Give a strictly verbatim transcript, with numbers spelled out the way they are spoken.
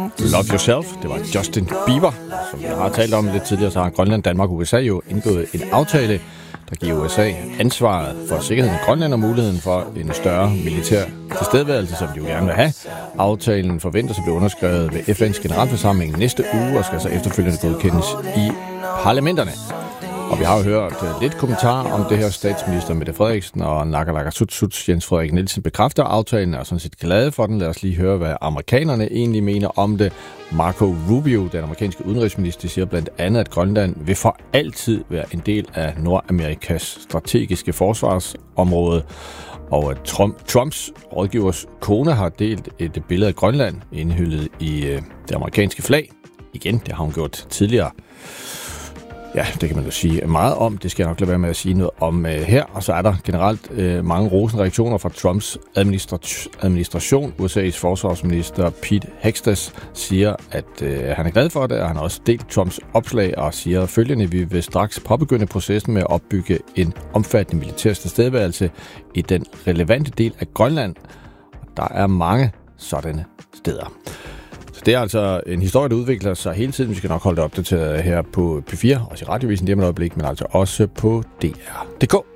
Love Yourself, det var Justin Bieber, som vi har talt om lidt tidligere, så har Grønland, Danmark og U S A jo indgået en aftale, der giver U S A ansvaret for sikkerheden i Grønland og muligheden for en større militær tilstedeværelse, som de jo gerne vil have. Aftalen forventes at blive underskrevet ved F N's generalforsamling næste uge og skal så efterfølgende godkendes i parlamenterne. Og vi har jo hørt lidt kommentarer om det her. Statsminister Mette Frederiksen og Naalakkersuisuts Jens Frederik Nielsen bekræfter aftalen og er sådan set glade for den. Lad os lige høre, hvad amerikanerne egentlig mener om det. Marco Rubio, den amerikanske udenrigsminister, siger blandt andet, at Grønland vil for altid være en del af Nordamerikas strategiske forsvarsområde. Og at Trump, Trumps rådgivers kone har delt et billede af Grønland indhyllet i øh, det amerikanske flag. Igen, det har hun gjort tidligere. Ja, det kan man jo sige meget om. Det skal jeg nok lade være med at sige noget om uh, her. Og så er der generelt uh, mange rosende reaktioner fra Trumps administra- administration. U S A's forsvarsminister Pete Hegseth siger, at uh, han er glad for det, og han har også delt Trumps opslag og siger følgende: vi vil straks påbegynde processen med at opbygge en omfattende militær tilstedeværelse i den relevante del af Grønland. Der er mange sådanne steder. Det er altså en historie, der udvikler sig hele tiden. Vi skal nok holde det opdateret her på P fire, også i radiovisen lige om et øjeblik, men altså også på D R punktum d k.